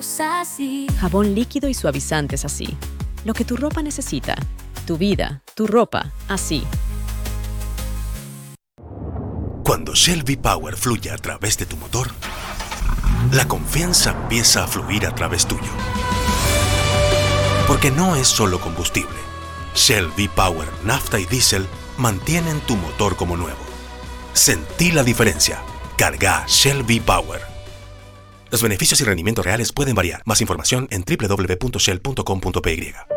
somos así. Jabón líquido y suavizantes así. Lo que tu ropa necesita. Tu vida, tu ropa, así. Cuando Shell V-Power fluye a través de tu motor, la confianza empieza a fluir a través tuyo. Porque no es solo combustible. Shell V-Power, nafta y diésel mantienen tu motor como nuevo. Sentí la diferencia. Carga Shell V-Power. Los beneficios y rendimientos reales pueden variar. Más información en www.shell.com.py.